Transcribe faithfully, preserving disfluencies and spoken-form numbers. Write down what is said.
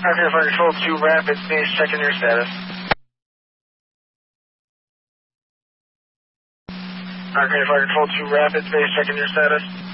Arcadia Fire Control two Rapid Base, checking your status. Arcadia Fire Control two Rapid Base, checking your status.